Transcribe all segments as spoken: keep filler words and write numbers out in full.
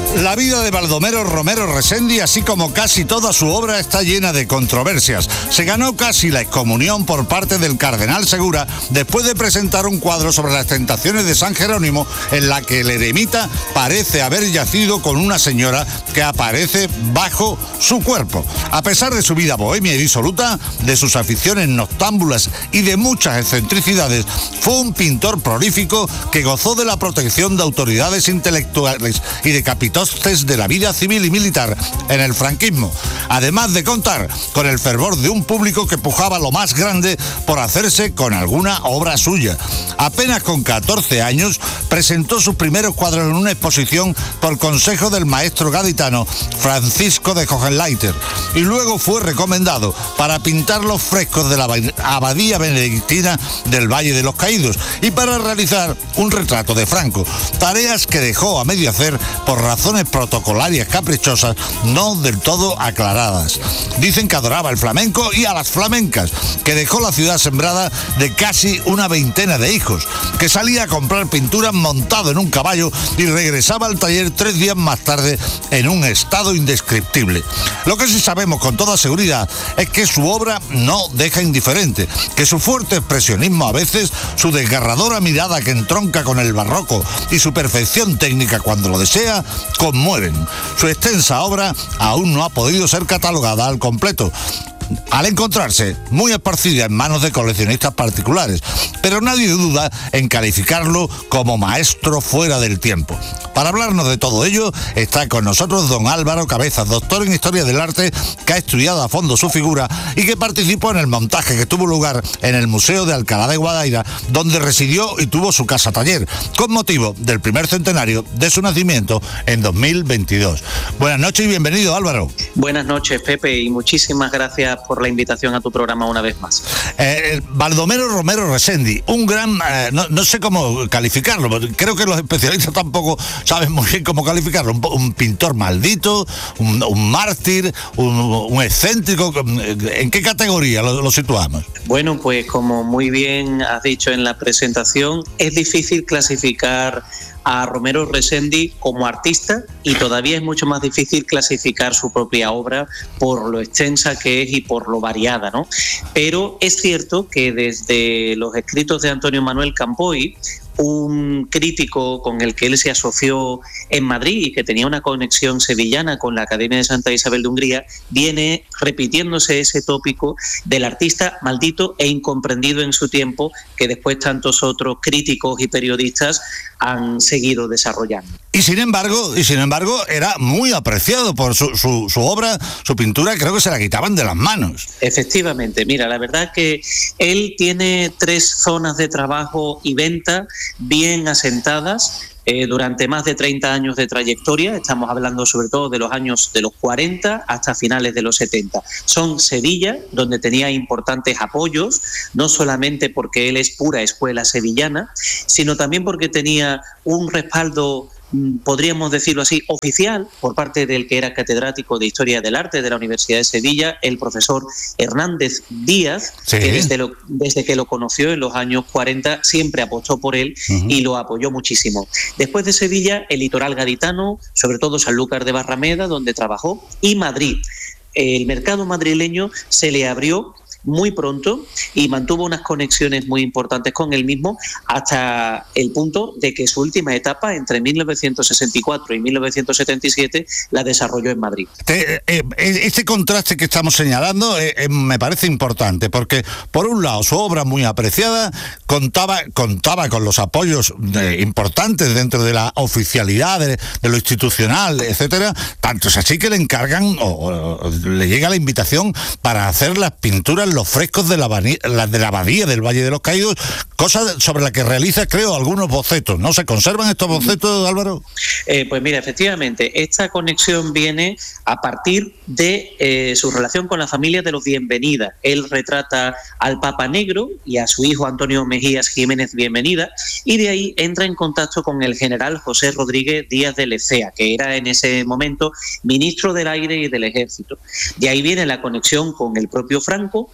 La vida de Baldomero Romero Resendi, así como casi toda su obra, está llena de controversias. Se ganó casi la excomunión por parte del cardenal Segura después de presentar un cuadro sobre las tentaciones de San Jerónimo en la que el eremita parece haber yacido con una señora que aparece bajo su cuerpo. A pesar de su vida bohemia y disoluta, de sus aficiones noctámbulas y de muchas excentricidades, fue un pintor prolífico que gozó de la protección de autoridades intelectuales y de capitostes de la vida civil y militar en el franquismo, además de contar con el fervor de un público que pujaba lo más grande por hacerse con alguna obra suya. Apenas con catorce años presentó sus primeros cuadros en una exposición por consejo del maestro gaditano Francisco de Hohenleiter y luego fue recomendado para pintar los frescos de la abadía benedictina del Valle de los Caídos y para realizar un retrato de Franco, tareas que dejó a medio hacer por razones protocolarias caprichosas no del todo aclaradas. Dicen que adoraba el flamenco y a las flamencas, que dejó la ciudad sembrada de casi una veintena de hijos, que salía a comprar pinturas montado en un caballo y regresaba al taller tres días más tarde en un estado indescriptible. Lo que sí sabemos con toda seguridad es que su obra no deja indiferente, que su fuerte expresionismo a veces, su desgarradora mirada que entronca con el barroco y su perfección técnica cuando lo desea, conmueven. Su extensa obra aún no ha podido ser catalogada al completo, al encontrarse muy esparcida en manos de coleccionistas particulares, pero nadie duda en calificarlo como maestro fuera del tiempo. Para hablarnos de todo ello está con nosotros don Álvaro Cabezas, doctor en Historia del Arte, que ha estudiado a fondo su figura y que participó en el montaje que tuvo lugar en el Museo de Alcalá de Guadaira, donde residió y tuvo su casa taller, con motivo del primer centenario de su nacimiento en dos mil veintidós. Buenas noches y bienvenido, Álvaro. Buenas noches, Pepe, y muchísimas gracias por la invitación a tu programa una vez más. Eh, Baldomero Romero Resendi, un gran, eh, no, no sé cómo calificarlo, creo que los especialistas tampoco saben muy bien cómo calificarlo, un, un pintor maldito, un, un mártir, un, un excéntrico, ¿en qué categoría lo, lo situamos? Bueno, pues como muy bien has dicho en la presentación, es difícil clasificar a Romero Resendi como artista y todavía es mucho más difícil clasificar su propia obra por lo extensa que es y por lo variada, ¿no? Pero es cierto que desde los escritos de Antonio Manuel Campoy, un crítico con el que él se asoció en Madrid y que tenía una conexión sevillana con la Academia de Santa Isabel de Hungría, viene repitiéndose ese tópico del artista maldito e incomprendido en su tiempo, que después tantos otros críticos y periodistas han seguido desarrollando. Y sin embargo, y sin embargo era muy apreciado por su, su, su obra, su pintura, creo que se la quitaban de las manos. Efectivamente, mira, la verdad que él tiene tres zonas de trabajo y venta bien asentadas. Eh, durante más de treinta años de trayectoria, estamos hablando sobre todo de los años de los cuarenta hasta finales de los setenta. Son Sevilla, donde tenía importantes apoyos, no solamente porque él es pura escuela sevillana, sino también porque tenía un respaldo, podríamos decirlo así, oficial, por parte del que era catedrático de Historia del Arte de la Universidad de Sevilla, el profesor Hernández Díaz, sí. que desde, lo, desde que lo conoció en los años cuarenta siempre apostó por él uh-huh. y lo apoyó muchísimo. Después de Sevilla, el litoral gaditano, sobre todo Sanlúcar de Barrameda, donde trabajó, y Madrid. El mercado madrileño se le abrió muy pronto y mantuvo unas conexiones muy importantes con él mismo hasta el punto de que su última etapa, entre mil novecientos sesenta y cuatro y mil novecientos setenta y siete, la desarrolló en Madrid. Este, eh, este contraste que estamos señalando eh, eh, me parece importante porque, por un lado, su obra muy apreciada contaba, contaba con los apoyos de, importantes dentro de la oficialidad, de, de lo institucional, etcétera. Tanto es así que le encargan o, o le llega la invitación para hacer las pinturas, los frescos de la, la, de la abadía del Valle de los Caídos, cosas sobre las que realiza, creo, algunos bocetos, ¿no? ¿Se conservan estos bocetos, Álvaro? Eh, pues mira, efectivamente, esta conexión viene a partir de eh, su relación con la familia de los Bienvenida. Él retrata al Papa Negro y a su hijo Antonio Mejías Jiménez Bienvenida, y de ahí entra en contacto con el general José Rodríguez Díaz de Lecea, que era en ese momento ministro del Aire y del Ejército. De ahí viene la conexión con el propio Franco,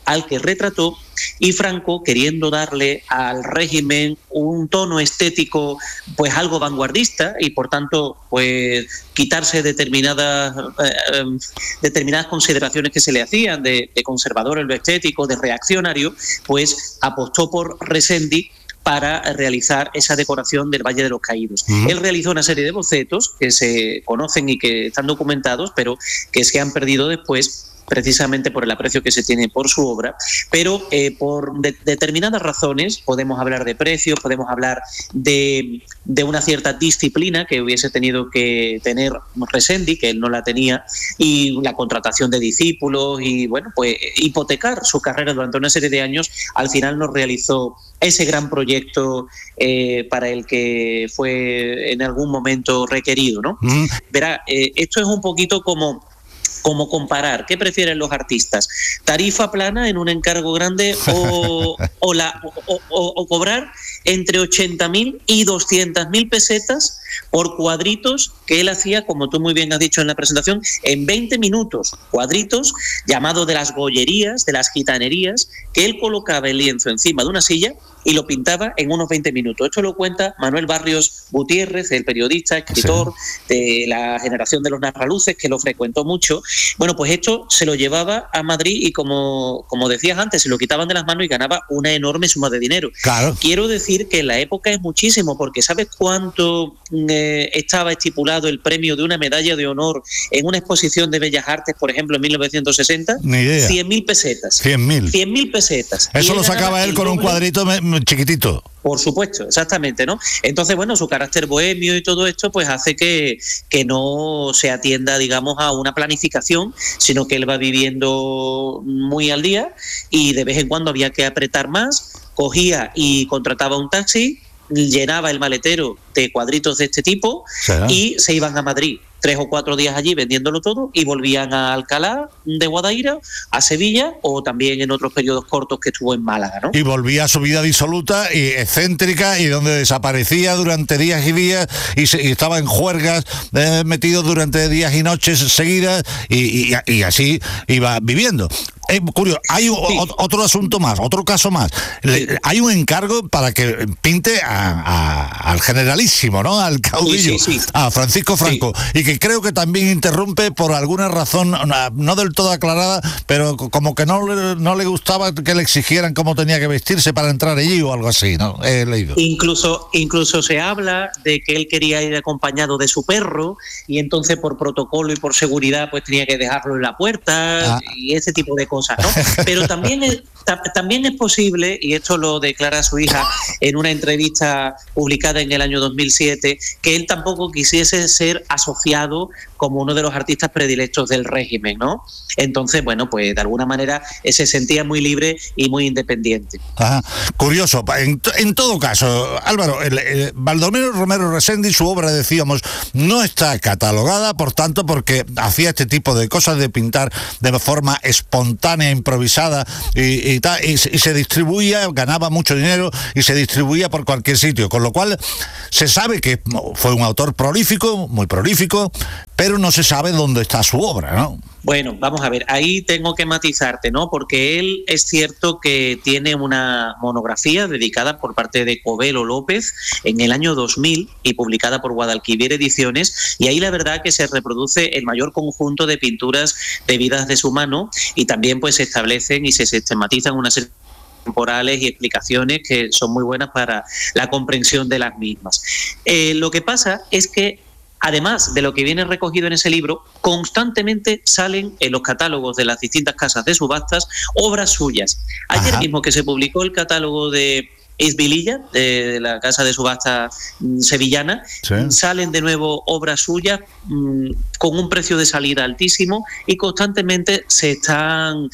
al que retrató, y Franco, queriendo darle al régimen un tono estético pues algo vanguardista y por tanto pues quitarse determinadas eh, determinadas consideraciones que se le hacían de, de conservador en lo estético, de reaccionario, pues apostó por Resendi para realizar esa decoración del Valle de los Caídos. Uh-huh. Él realizó una serie de bocetos que se conocen y que están documentados, pero que se han perdido después, precisamente por el aprecio que se tiene por su obra, pero eh, por de, determinadas razones, podemos hablar de precios, podemos hablar de, de una cierta disciplina que hubiese tenido que tener Resendi, que él no la tenía, y la contratación de discípulos, y bueno, pues hipotecar su carrera durante una serie de años, al final no realizó ese gran proyecto eh, para el que fue en algún momento requerido, ¿no? Mm. Verá, eh, esto es un poquito como como comparar, ¿qué prefieren los artistas? ¿Tarifa plana en un encargo grande o, o, la, o, o, o cobrar entre ochenta mil y doscientas mil pesetas por cuadritos que él hacía, como tú muy bien has dicho en la presentación, en veinte minutos? Cuadritos llamados de las gollerías, de las gitanerías, que él colocaba el lienzo encima de una silla y lo pintaba en unos veinte minutos. Esto lo cuenta Manuel Barrios Gutiérrez, el periodista, escritor sí. de la generación de los narraluces, que lo frecuentó mucho. Bueno, pues esto se lo llevaba a Madrid y, como, como decías antes, se lo quitaban de las manos y ganaba una enorme suma de dinero. Claro. Quiero decir que en la época es muchísimo, porque ¿sabes cuánto eh, estaba estipulado el premio de una medalla de honor en una exposición de Bellas Artes, por ejemplo, en mil novecientos sesenta? Ni idea. cien mil pesetas. cien mil. cien mil pesetas. Eso lo sacaba él con un cuadrito chiquitito. Por supuesto, exactamente, ¿no? Entonces, bueno, su carácter bohemio y todo esto pues hace que, que no se atienda, digamos, a una planificación, sino que él va viviendo muy al día y de vez en cuando había que apretar más, cogía y contrataba un taxi, llenaba el maletero de cuadritos de este tipo ¿será? Y se iban a Madrid. Tres o cuatro días allí vendiéndolo todo y volvían a Alcalá de Guadaira, a Sevilla o también en otros periodos cortos que estuvo en Málaga, ¿no? Y volvía a su vida disoluta y excéntrica y donde desaparecía durante días y días y, se, y estaba en juergas eh, metido durante días y noches seguidas y, y, y así iba viviendo. Eh, curioso, hay o, sí. otro asunto más, otro caso más. Sí. Hay un encargo para que pinte a, a, al generalísimo, ¿no? Al caudillo, sí, sí, sí. a Francisco Franco, sí. y que creo que también interrumpe por alguna razón no del todo aclarada, pero como que no le, no le gustaba que le exigieran cómo tenía que vestirse para entrar allí o algo así, ¿no? He leído. Incluso, incluso se habla de que él quería ir acompañado de su perro y entonces por protocolo y por seguridad pues tenía que dejarlo en la puerta ah. y ese tipo de cosas. Cosas, ¿no? Pero también es, ta, también es posible, y esto lo declara su hija en una entrevista publicada en el año dos mil siete, que él tampoco quisiese ser asociado como uno de los artistas predilectos del régimen, ¿no? Entonces, bueno, pues de alguna manera se sentía muy libre y muy independiente. Ajá. Curioso. En, en todo caso, Álvaro, el, el Baldomero Romero Resendi, su obra, decíamos, no está catalogada, por tanto, porque hacía este tipo de cosas de pintar de forma espontánea, improvisada y, y, tal, y, y se distribuía, ganaba mucho dinero y se distribuía por cualquier sitio, con lo cual se sabe que fue un autor prolífico, muy prolífico, pero no se sabe dónde está su obra, ¿no? Bueno, vamos a ver, ahí tengo que matizarte, ¿no? Porque él es cierto que tiene una monografía dedicada por parte de Covelo López en el año dos mil y publicada por Guadalquivir Ediciones, y ahí la verdad que se reproduce el mayor conjunto de pinturas debidas de su mano y también pues se establecen y se sistematizan una serie temporales y explicaciones que son muy buenas para la comprensión de las mismas. Eh, lo que pasa es que además de lo que viene recogido en ese libro, constantemente salen en los catálogos de las distintas casas de subastas obras suyas. Ayer Ajá. mismo que se publicó el catálogo de Isbililla, de la casa de subasta mm, sevillana, sí. salen de nuevo obras suyas mm, con un precio de salida altísimo y constantemente se están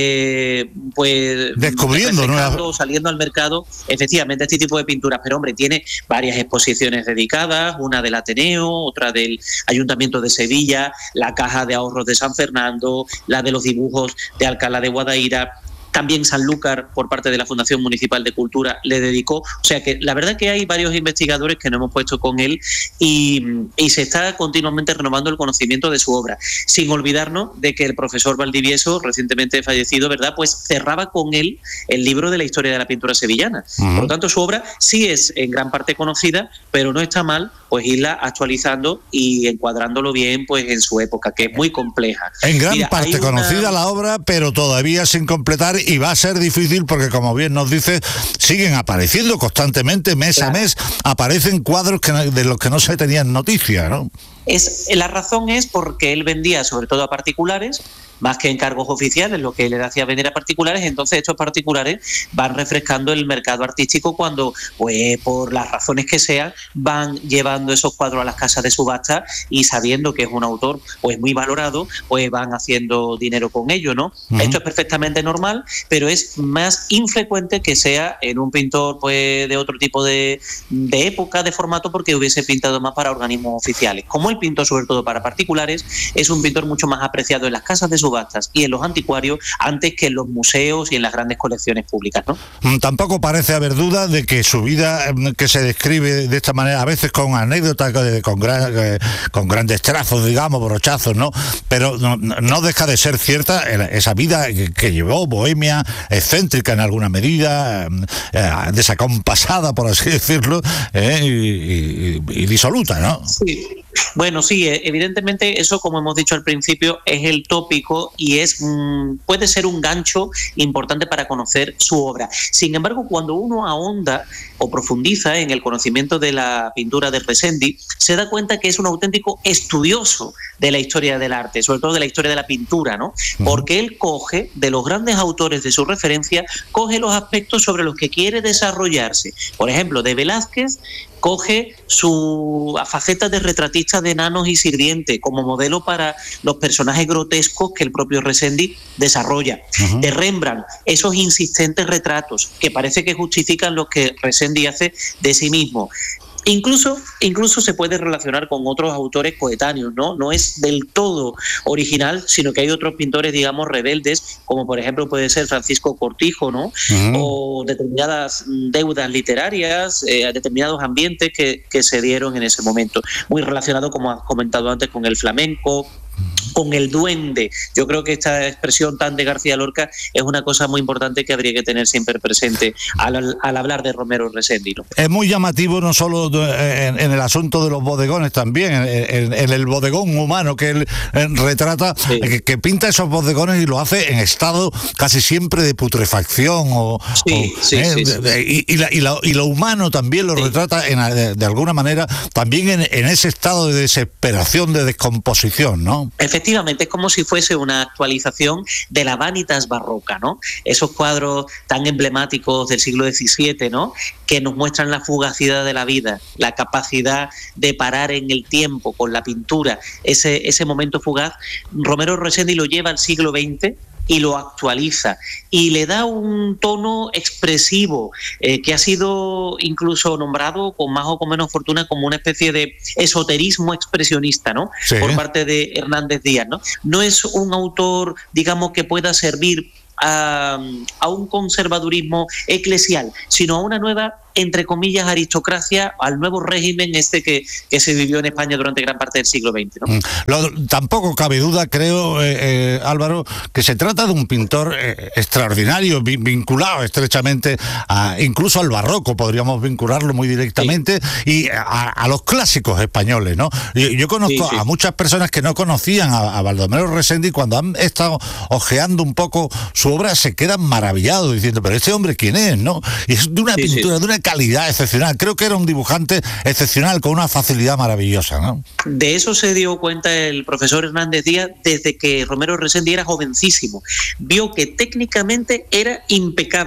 eh, pues descubriendo, ¿no? Saliendo al mercado efectivamente este tipo de pinturas. Pero hombre, tiene varias exposiciones dedicadas, una del Ateneo, otra del Ayuntamiento de Sevilla, la Caja de Ahorros de San Fernando, la de los dibujos de Alcalá de Guadaira. también Sanlúcar, por parte de la Fundación Municipal de Cultura, le dedicó. O sea que la verdad que hay varios investigadores que nos hemos puesto con él y, y se está continuamente renovando el conocimiento de su obra, sin olvidarnos de que el profesor Valdivieso, recientemente fallecido, ¿verdad?, pues cerraba con él el libro de la historia de la pintura sevillana. Uh-huh. Por lo tanto, su obra sí es en gran parte conocida, pero no está mal pues irla actualizando y encuadrándolo bien pues en su época, que es muy compleja. En gran Mira, parte conocida una... la obra, pero todavía sin completar, y va a ser difícil porque, como bien nos dice, siguen apareciendo constantemente, mes claro. a mes, aparecen cuadros que, de los que no se tenían noticia, ¿no? Es, la razón es porque él vendía sobre todo a particulares, más que encargos oficiales, lo que le hacía vender a particulares. Entonces estos particulares van refrescando el mercado artístico cuando, pues por las razones que sean, van llevando esos cuadros a las casas de subasta y sabiendo que es un autor pues muy valorado, pues van haciendo dinero con ello, ¿no? Uh-huh. Esto es perfectamente normal, pero es más infrecuente que sea en un pintor pues de otro tipo de, de época, de formato, porque hubiese pintado más para organismos oficiales. Como él pintó sobre todo para particulares, es un pintor mucho más apreciado en las casas de subasta subastas y en los anticuarios antes que en los museos y en las grandes colecciones públicas, ¿no? Tampoco parece haber duda de que su vida, que se describe de esta manera, a veces con anécdotas, con, gran, con grandes trazos, digamos, brochazos, ¿no? Pero no, no deja de ser cierta esa vida que, que llevó, bohemia, excéntrica en alguna medida, eh, desacompasada, por así decirlo, eh, y, y, y disoluta, ¿no? Sí. Bueno, sí, evidentemente eso, como hemos dicho al principio, es el tópico y es mmm, puede ser un gancho importante para conocer su obra. Sin embargo, cuando uno ahonda o profundiza en el conocimiento de la pintura de Resendi, se da cuenta que es un auténtico estudioso de la historia del arte, sobre todo de la historia de la pintura, ¿no? Porque él coge, de los grandes autores de su referencia, coge los aspectos sobre los que quiere desarrollarse. Por ejemplo, de Velázquez, coge su faceta de retratista de enanos y sirvientes como modelo para los personajes grotescos que el propio Resendi desarrolla. Uh-huh. De Rembrandt, esos insistentes retratos que parece que justifican lo que Resendi hace de sí mismo. Incluso, incluso se puede relacionar con otros autores coetáneos, ¿no? No es del todo original, sino que hay otros pintores, digamos, rebeldes, como por ejemplo puede ser Francisco Cortijo, ¿no? Uh-huh. O determinadas deudas literarias, eh, determinados ambientes que, que se dieron en ese momento. Muy relacionado, como has comentado antes, con el flamenco, con el duende. Yo creo que esta expresión tan de García Lorca es una cosa muy importante que habría que tener siempre presente al, al hablar de Romero Resendi, ¿no? Es muy llamativo no solo en, en el asunto de los bodegones, también en, en, en el bodegón humano que él retrata, sí. que, que pinta esos bodegones y lo hace en estado casi siempre de putrefacción o, sí, o, sí, eh, sí, sí. Y, y, la, y, la, y lo humano también lo sí. retrata en, de, de alguna manera también en, en ese estado de desesperación, de descomposición, ¿no? Efectivamente, es como si fuese una actualización de la Vanitas barroca, ¿no? Esos cuadros tan emblemáticos del siglo diecisiete, ¿no? Que nos muestran la fugacidad de la vida, la capacidad de parar en el tiempo con la pintura, ese, ese momento fugaz. Romero Resendi lo lleva al siglo veinte y lo actualiza y le da un tono expresivo eh, que ha sido incluso nombrado con más o con menos fortuna como una especie de esoterismo expresionista, ¿no? Sí. Por parte de Hernández Díaz, ¿no? No es un autor, digamos, que pueda servir a, a un conservadurismo eclesial, sino a una nueva, entre comillas, aristocracia, al nuevo régimen este que, que se vivió en España durante gran parte del siglo veinte, ¿no? Lo, tampoco cabe duda, creo, eh, eh, Álvaro, que se trata de un pintor eh, extraordinario, vi, vinculado estrechamente a, incluso al barroco, podríamos vincularlo muy directamente, sí. y a, a los clásicos españoles, ¿no? Yo, yo conozco sí, sí. a muchas personas que no conocían a, a Baldomero Resendi, cuando han estado ojeando un poco su obra, se quedan maravillados diciendo, pero este hombre, ¿quién es? ¿No? Y es de una sí, pintura, sí. de una calidad excepcional. Creo que era un dibujante excepcional con una facilidad maravillosa, ¿no? De eso se dio cuenta el profesor Hernández Díaz desde que Romero Resendi era jovencísimo. Vio que técnicamente era impecable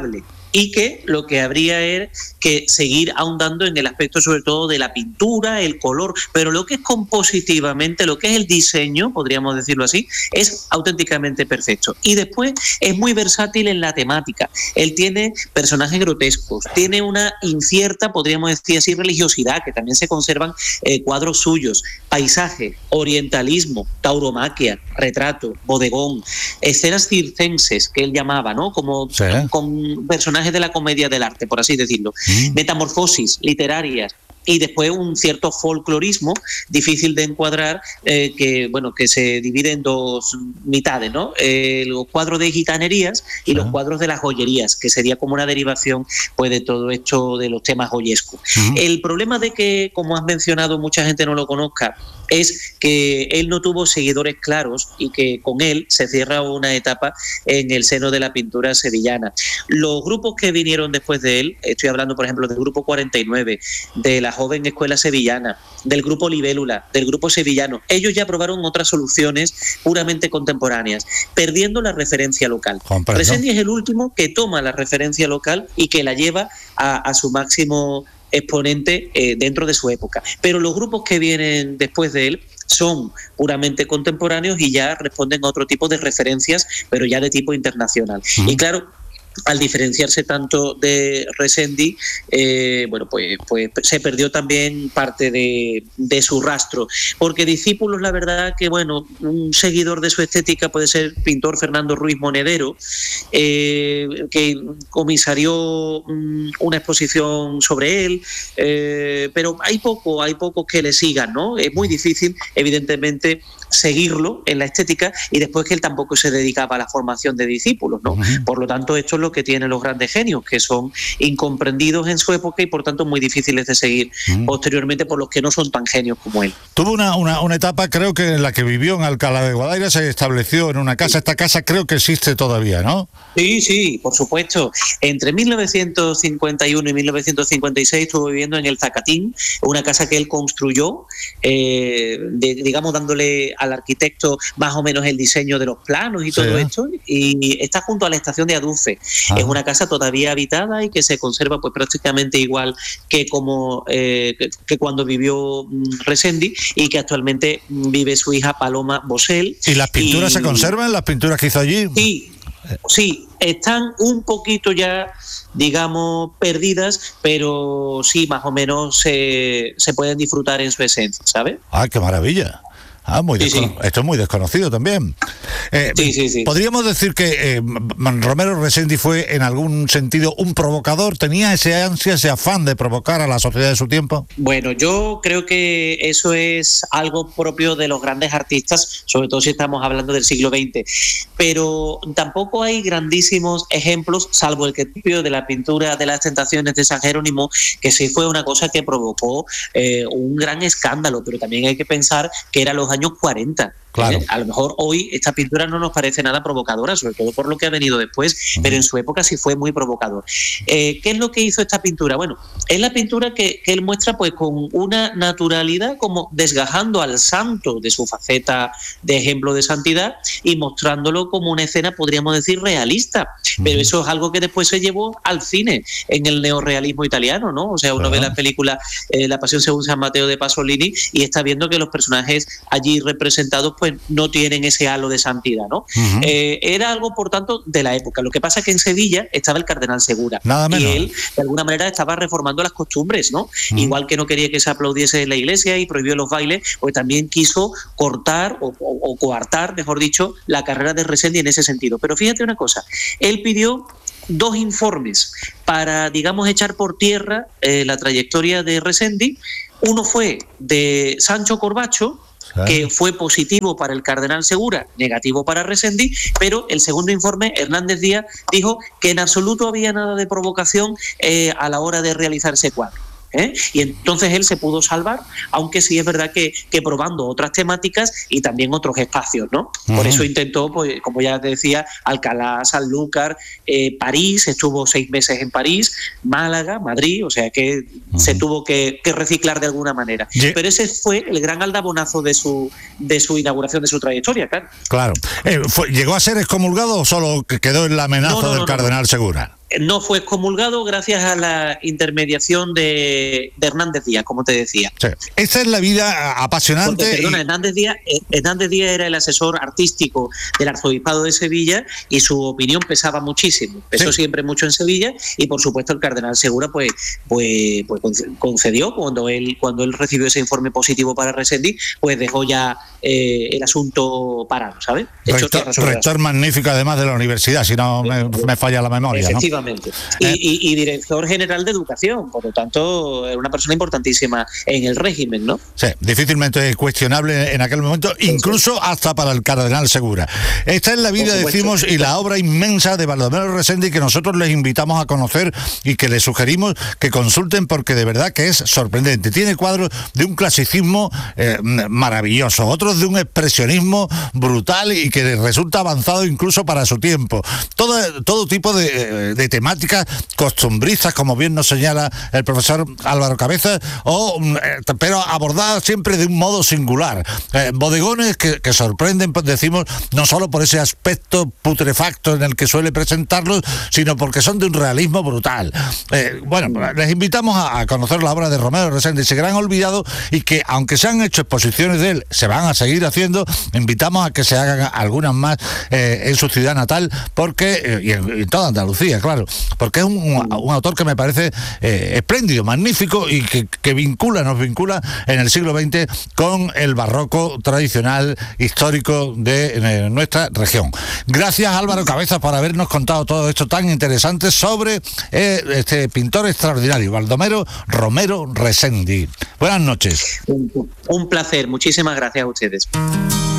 y que lo que habría es que seguir ahondando en el aspecto sobre todo de la pintura, el color, pero lo que es compositivamente, lo que es el diseño, podríamos decirlo así, es auténticamente perfecto. Y después es muy versátil en la temática. Él tiene personajes grotescos, tiene una incierta, podríamos decir así, religiosidad, que también se conservan eh, cuadros suyos, paisaje, orientalismo, tauromaquia, retrato, bodegón, escenas circenses que él llamaba, ¿no? Como sí. con personajes de la comedia del arte, por así decirlo, mm. metamorfosis literarias, y después un cierto folclorismo difícil de encuadrar, eh, que bueno que se divide en dos mitades, ¿no? Eh, los cuadros de gitanerías y ah. los cuadros de las joyerías, que sería como una derivación pues de todo esto de los temas joyescos. Uh-huh. El problema de que, como has mencionado, mucha gente no lo conozca, es que él no tuvo seguidores claros y que con él se cierra una etapa en el seno de la pintura sevillana. Los grupos que vinieron después de él, estoy hablando por ejemplo del grupo cuarenta y nueve, de la joven escuela sevillana, del grupo Libélula, del grupo sevillano, ellos ya probaron otras soluciones puramente contemporáneas, perdiendo la referencia local. Resendi es el último que toma la referencia local y que la lleva a, a su máximo exponente eh, dentro de su época. Pero los grupos que vienen después de él son puramente contemporáneos y ya responden a otro tipo de referencias, pero ya de tipo internacional. Uh-huh. Y claro, al diferenciarse tanto de Resendi, eh, bueno, pues, pues se perdió también parte de, de su rastro. Porque discípulos, la verdad que, bueno, un seguidor de su estética puede ser el pintor Fernando Ruiz Monedero, eh, que comisarió um, una exposición sobre él, eh, pero hay poco, hay pocos que le sigan, ¿no? Es muy difícil, evidentemente, seguirlo en la estética, y después que él tampoco se dedicaba a la formación de discípulos, ¿no? Uh-huh. Por lo tanto, esto es lo que tienen los grandes genios, que son incomprendidos en su época y por tanto muy difíciles de seguir uh-huh. posteriormente por los que no son tan genios como él. Tuvo una, una, una etapa, creo que en la que vivió en Alcalá de Guadaira, se estableció en una casa, esta casa creo que existe todavía, ¿no? Sí, sí, por supuesto. Entre mil novecientos cincuenta y uno y mil novecientos cincuenta y seis estuvo viviendo en el Zacatín, una casa que él construyó, eh, de, digamos dándole al arquitecto más o menos el diseño de los planos y todo sí. esto, y está junto a la estación de Adufe. Ah. Es una casa todavía habitada y que se conserva pues prácticamente igual que como eh, que, que cuando vivió mm, Resendi, y que actualmente vive su hija Paloma Bosel. ¿Y las pinturas y, se conservan? ¿Las pinturas que hizo allí? Sí, sí, están un poquito ya, digamos, perdidas, pero sí, más o menos se, se pueden disfrutar en su esencia, ¿sabes? ¡Ah, qué maravilla! Ah, muy sí, descono- sí. Esto es muy desconocido también. Eh, sí, sí, sí. ¿Podríamos decir que eh, Romero Resendi fue en algún sentido un provocador? ¿Tenía ese ansia, ese afán de provocar a la sociedad de su tiempo? Bueno, yo creo que eso es algo propio de los grandes artistas, sobre todo si estamos hablando del siglo veinte. Pero tampoco hay grandísimos ejemplos, salvo el que típico de la pintura de las tentaciones de San Jerónimo, que sí fue una cosa que provocó eh, un gran escándalo, pero también hay que pensar que era los años cuarenta. Claro. ¿Eh? A lo mejor hoy esta pintura no nos parece nada provocadora, sobre todo por lo que ha venido después, uh-huh. pero en su época sí fue muy provocador. Eh, ¿Qué es lo que hizo esta pintura? Bueno, es la pintura que, que él muestra pues con una naturalidad, como desgajando al santo de su faceta de ejemplo de santidad y mostrándolo como una escena, podríamos decir, realista. Uh-huh. Pero eso es algo que después se llevó al cine, en el neorrealismo italiano, ¿no? O sea, uno uh-huh. ve la película eh, La Pasión según San Mateo de Pasolini y está viendo que los personajes allí representados pues no tienen ese halo de santidad, ¿no? Uh-huh. Eh, era algo, por tanto, de la época. Lo que pasa es que en Sevilla estaba el cardenal Segura. Nada menos. Y él, de alguna manera, estaba reformando las costumbres, ¿no? Uh-huh. Igual que no quería que se aplaudiese en la iglesia y prohibió los bailes, pues también quiso cortar o, o, o coartar, mejor dicho, la carrera de Resendi en ese sentido. Pero fíjate una cosa, él pidió dos informes para, digamos, echar por tierra eh, la trayectoria de Resendi. Uno fue de Sancho Corbacho, que fue positivo para el cardenal Segura, negativo para Resendi, pero el segundo informe, Hernández Díaz, dijo que en absoluto había nada de provocación eh, a la hora de realizar ese cuadro. ¿Eh? Y entonces él se pudo salvar, aunque sí es verdad que, que probando otras temáticas y también otros espacios, ¿no? Uh-huh. Por eso intentó, pues, como ya te decía, Alcalá, Sanlúcar, eh, París, estuvo seis meses en París, Málaga, Madrid, o sea que uh-huh. se tuvo que, que reciclar de alguna manera. Yeah. Pero ese fue el gran aldabonazo de su de su inauguración, de su trayectoria, claro. Claro. Eh, fue, ¿Llegó a ser excomulgado o solo quedó en la amenaza no, no, del no, cardenal no. Segura? no fue excomulgado gracias a la intermediación de, de Hernández Díaz, como te decía. Sí. Esta es la vida apasionante. Porque, perdona, y... Hernández Díaz, Hernández Díaz era el asesor artístico del Arzobispado de Sevilla y su opinión pesaba muchísimo. Pesó sí. siempre mucho en Sevilla y, por supuesto, el cardenal Segura pues, pues, pues concedió cuando él, cuando él recibió ese informe positivo para Reséndiz, pues dejó ya eh, el asunto parado, ¿sabes? Rector, rector magnífico, además, de la universidad, si no me, me falla la memoria. Efectivamente. ¿no? Y, Eh. y, y director general de educación, por lo tanto, es una persona importantísima en el régimen, ¿no? Sí, difícilmente cuestionable en aquel momento, incluso hasta para el cardenal Segura. Esta es la vida, decimos, y la obra inmensa de Baldomero Reséndiz, que nosotros les invitamos a conocer y que les sugerimos que consulten, porque de verdad que es sorprendente. Tiene cuadros de un clasicismo eh, maravilloso, otros de un expresionismo brutal y que resulta avanzado incluso para su tiempo. Todo, todo tipo de, de temáticas costumbristas, como bien nos señala el profesor Álvaro Cabezas, o, eh, pero abordadas siempre de un modo singular. Eh, bodegones que, que sorprenden, pues decimos, no solo por ese aspecto putrefacto en el que suele presentarlos, sino porque son de un realismo brutal. Eh, bueno, les invitamos a, a conocer la obra de Romero Reséndiz, ese gran olvidado, y que, aunque se han hecho exposiciones de él, se van a seguir haciendo. Invitamos a que se hagan algunas más eh, en su ciudad natal, porque eh, y, en, y en toda Andalucía, claro, porque es un, un, un autor que me parece eh, espléndido, magnífico, y que, que vincula, nos vincula en el siglo veinte con el barroco tradicional histórico de eh, nuestra región. Gracias, Álvaro Cabezas, por habernos contado todo esto tan interesante sobre eh, este pintor extraordinario, Baldomero Romero Reséndiz. Buenas noches. Un, un placer, muchísimas gracias a ustedes.